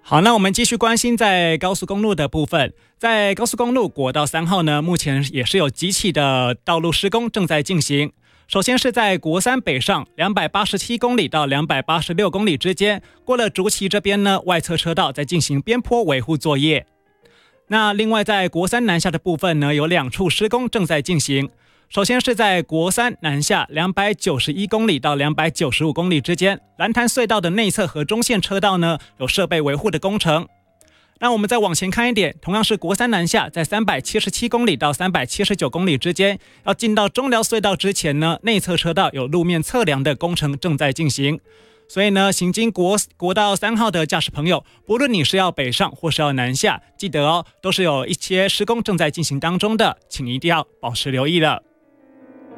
好，那我们继续关心在高速公路的部分。在高速公路国道3号呢，目前也是有几起的道路施工正在进行。首先是在国三北上287公里到286公里之间，过了竹崎这边呢，外侧车道在进行边坡维护作业。那另外在国三南下的部分呢，有2处施工正在进行。首先是在国三南下291公里到295公里之间，蓝潭隧道的内侧和中线车道呢，有设备维护的工程。那我们再往前看一点，同样是国三南下，在377公里到379公里之间，要进到中寮隧道之前呢，内侧车道有路面测量的工程正在进行。所以呢，行经国道3号的驾驶朋友，不论你是要北上或是要南下，记得都是有一些施工正在进行当中的，请一定要保持留意了。